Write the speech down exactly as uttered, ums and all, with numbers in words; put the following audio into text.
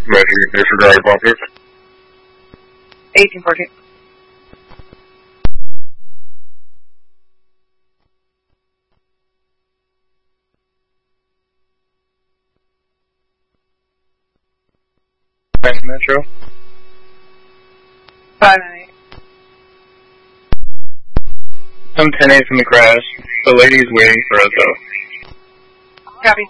Roger, disregard bumpers. eighteen fourteen. West Metro. five nine eight. I'm ten eight from the crash. The lady is waiting for us though. Copy.